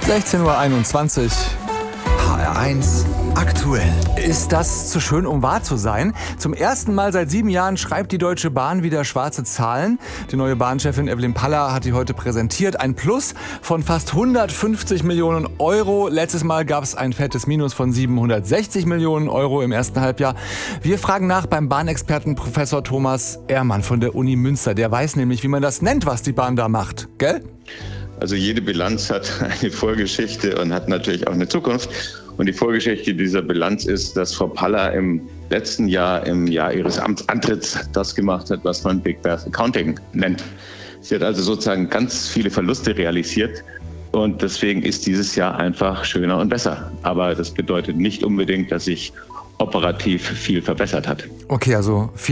16:21 Uhr. HR1 aktuell. Ist das zu schön, um wahr zu sein? Zum ersten Mal seit 7 Jahren schreibt die Deutsche Bahn wieder schwarze Zahlen. Die neue Bahnchefin Evelyn Paller hat die heute präsentiert. Ein Plus von fast 150 Millionen Euro. Letztes Mal gab es ein fettes Minus von 760 Millionen Euro im ersten Halbjahr. Wir fragen nach beim Bahnexperten Professor Thomas Ehrmann von der Uni Münster. Der weiß nämlich, wie man das nennt, was die Bahn da macht. Gell? Also jede Bilanz hat eine Vorgeschichte und hat natürlich auch eine Zukunft. Und die Vorgeschichte dieser Bilanz ist, dass Frau Paller im letzten Jahr, im Jahr ihres Amtsantritts, das gemacht hat, was man Big Bad Accounting nennt. Sie hat also sozusagen ganz viele Verluste realisiert. Und deswegen ist dieses Jahr einfach schöner und besser. Aber das bedeutet nicht unbedingt, dass sich operativ viel verbessert hat. Okay, also